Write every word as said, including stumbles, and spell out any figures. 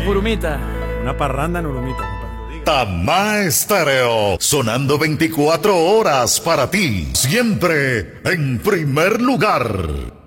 Vámonos, Purumita. Una parranda en Urumita, compadre. Tamá Estéreo, sonando veinticuatro horas para ti, siempre en primer lugar.